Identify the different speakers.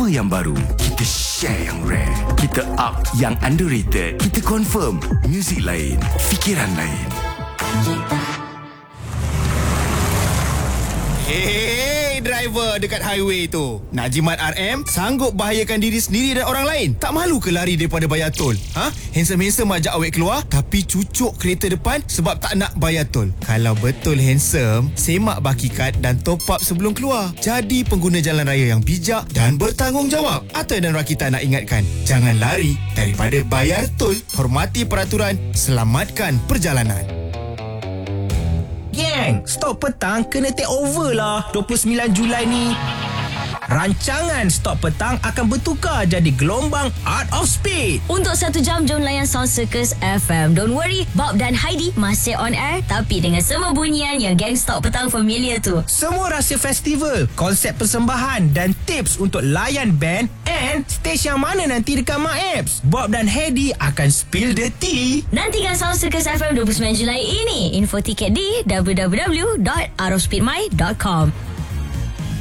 Speaker 1: Apa yang baru? Kita share yang rare. Kita up yang underrated. Kita confirm muzik lain, fikiran lain.
Speaker 2: Hey, driver dekat highway tu. Nak jimat RM, sanggup bahayakan diri sendiri dan orang lain. Tak malu ke lari daripada bayar tol? Handsome-handsome ajak awet keluar, tapi cucuk kereta depan sebab tak nak bayar tol. Kalau betul handsome, semak baki kad dan top up sebelum keluar. Jadi pengguna jalan raya yang bijak dan bertanggungjawab. Atau dan Rakita nak ingatkan, jangan lari daripada bayar tol. Hormati peraturan, selamatkan perjalanan.
Speaker 3: Geng, Stok Petang kena take over lah 29 Julai ni. Rancangan Stok Petang akan bertukar jadi gelombang Art of Speed.
Speaker 4: Untuk 1 jam, jom layan Sound Circus FM. Don't worry, Bob dan Heidi masih on air, tapi dengan semua bunyian yang geng Stok Petang familiar tu.
Speaker 3: Semua rahsia festival, konsep persembahan dan tips untuk layan band and stage yang mana nanti dekat MAEPS. Bob dan Heidi akan spill the tea.
Speaker 4: Nantikan Sound Circus FM 29 Julai ini. Info tiket di www.artofspeedmy.com.